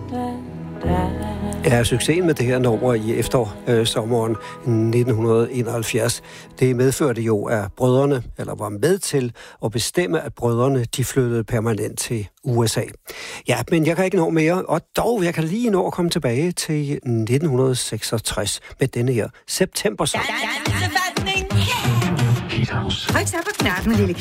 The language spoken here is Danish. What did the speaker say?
Ja, succesen med det her nummer i sommeren 1971, det medførte jo, at brødrene, eller var med til at bestemme, at brødrene, de flyttede permanent til USA. Ja, men jeg kan ikke nå mere, og dog, jeg kan lige nå at komme tilbage til 1966 med denne her september-sang. Tryk så på knappen, lille